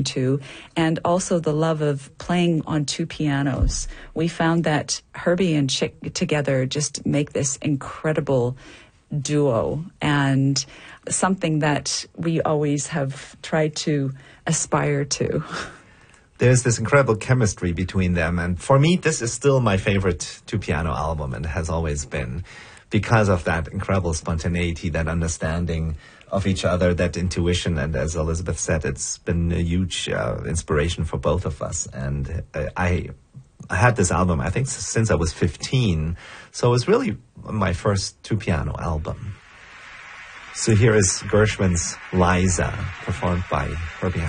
listening to, and also the love of playing on two pianos. We found that Herbie and Chick together just make this incredible duo, and something that we always have tried to aspire to. There's this incredible chemistry between them, and for me, this is still my favorite two-piano album, and has always been, because of that incredible spontaneity, that understanding of each other, that intuition, and as Elizabeth said, it's been a huge inspiration for both of us. And I had this album, I think, since I was 15, so it was really my first two-piano album. So here is Gershwin's Liza, performed by Herbie Hancock.